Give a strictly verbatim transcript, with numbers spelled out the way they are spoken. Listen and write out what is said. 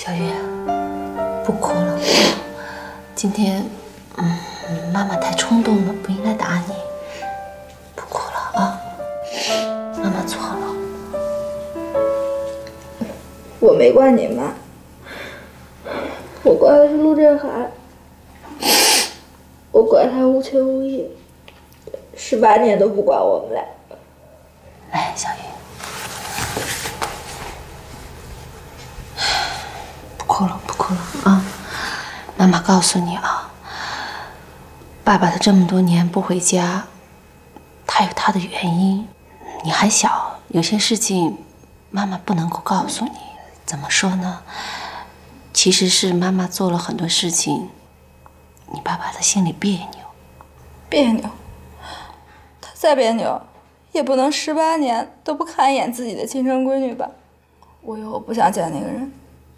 小月，不哭了。今天，嗯，妈妈太冲动了，不应该打你。不哭了啊，妈妈错了。 我没怪你妈，我怪的是陆振海，我怪他无情无义，十八年都不管我们俩。 来，小雨，不哭了，不哭了啊！妈妈告诉你啊，爸爸他这么多年不回家，他有他的原因。你还小，有些事情妈妈不能够告诉你。怎么说呢？其实是妈妈做了很多事情，你爸爸他心里别扭。 别扭？他再别扭，也不能十八年都不看一眼自己的亲生闺女吧？我以后不想见那个人。